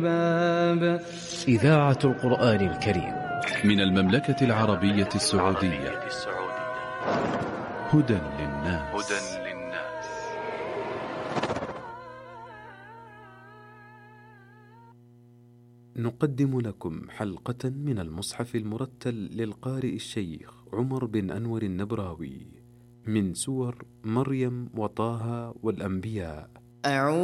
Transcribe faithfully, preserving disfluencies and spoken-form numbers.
إذاعة القرآن الكريم من المملكة العربية السعودية. هدى للناس. نقدم لكم حلقة من المصحف المرتل للقارئ الشيخ عمر بن أنور النبراوي من سور مريم وطه والأنبياء.